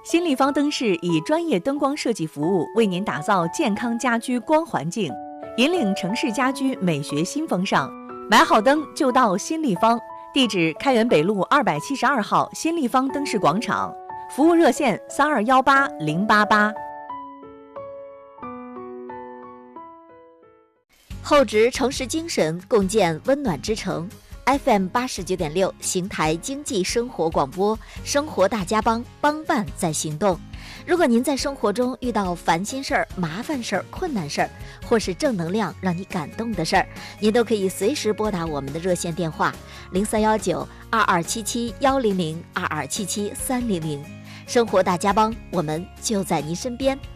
新立方灯饰以专业灯光设计服务，为您打造健康家居光环境，引领城市家居美学新风尚。买好灯就到新立方，地址开元北路272号新立方灯饰广场，服务热线3218-088。 厚植城市精神，共建温暖之城。FM 89.6邢台经济生活广播，生活大家帮，帮办在行动。如果您在生活中遇到烦心事儿、麻烦事儿、困难事儿，或是正能量让你感动的事儿，您都可以随时拨打我们的热线电话03192277-100，2277-300。生活大家帮，我们就在您身边。